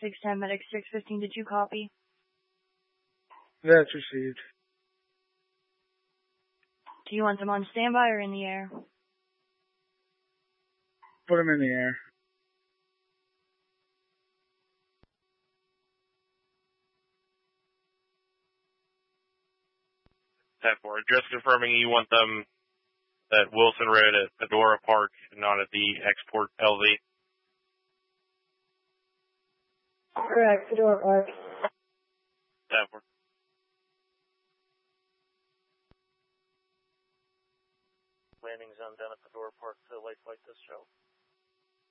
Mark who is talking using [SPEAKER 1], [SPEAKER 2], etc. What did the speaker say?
[SPEAKER 1] 610, Medic 615, did you copy?
[SPEAKER 2] That's received.
[SPEAKER 1] Do you want them on standby or in the air?
[SPEAKER 2] Put them in the air.
[SPEAKER 3] That for just confirming you want them at Wilson Road at Fedora Park and not at the Export LV.
[SPEAKER 1] Correct, Fedora Park.
[SPEAKER 3] That for.
[SPEAKER 4] Landing zone down at Fedora Park to light flight this show.